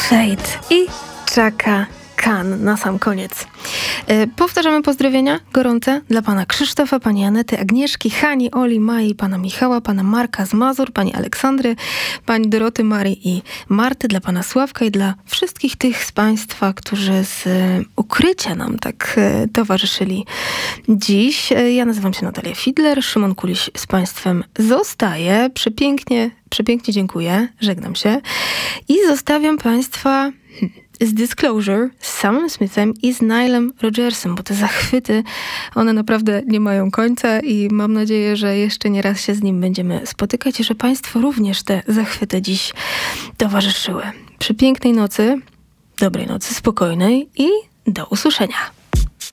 Shade i Chaka Khan na sam koniec. Powtarzamy pozdrowienia gorące dla pana Krzysztofa, pani Anety, Agnieszki, Hani, Oli, Mai, pana Michała, pana Marka z Mazur, pani Aleksandry, pani Doroty, Marii i Marty, dla pana Sławka i dla wszystkich tych z państwa, którzy z ukrycia nam tak towarzyszyli dziś. Ja nazywam się Natalia Fidler, Szymon Kuliś z państwem zostaje. Przepięknie dziękuję, żegnam się i zostawiam państwa z Disclosure, z Samem Smithem i z Nilem Rodgersem, bo te zachwyty, one naprawdę nie mają końca i mam nadzieję, że jeszcze nie raz się z nim będziemy spotykać i że państwu również te zachwyty dziś towarzyszyły. Przy pięknej nocy, dobrej nocy, spokojnej i do usłyszenia.